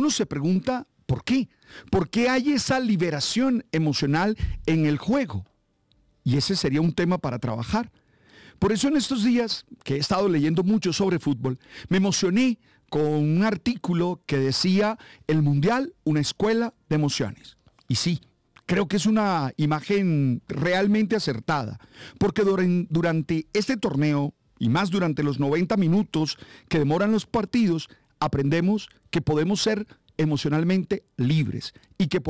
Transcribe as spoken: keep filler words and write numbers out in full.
uno se pregunta, ¿por qué? ¿Por qué hay esa liberación emocional en el juego? Y ese sería un tema para trabajar. Por eso en estos días, que he estado leyendo mucho sobre fútbol, me emocioné con un artículo que decía el Mundial, una escuela de emociones. Y sí, creo que es una imagen realmente acertada, porque durante este torneo, y más durante los noventa minutos que demoran los partidos, aprendemos que podemos ser emocionalmente libres y que